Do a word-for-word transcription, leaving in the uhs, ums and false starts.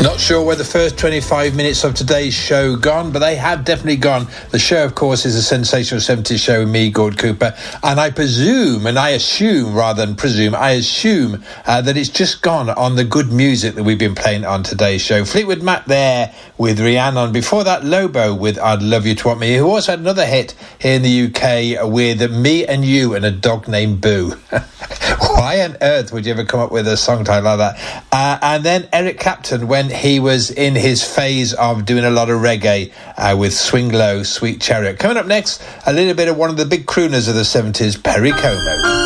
Not sure where the first twenty-five minutes of today's show gone, but they have definitely gone. The show, of course, is a sensational seventies show with me, Gord Cooper, and I presume, and I assume rather than presume, I assume uh, that it's just gone on the good music that we've been playing on today's show. Fleetwood Mac there with Rhiannon. Before that, Lobo with I'd Love You to Want Me, who also had another hit here in the U K with Me and You and a Dog Named Boo. Why on earth would you ever come up with a song title like that? Uh, and then Eric Clapton, when he was in his phase of doing a lot of reggae uh, with Swing Low, Sweet Chariot. Coming up next, a little bit of one of the big crooners of the seventies, Perry Como.